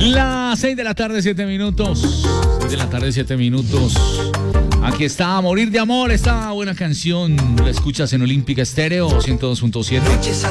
Las 6 de la tarde, 7 minutos. 6 de la tarde, 7 minutos. Aquí está, Morir de Amor, esta buena canción. La escuchas en Olímpica Estéreo 102.7.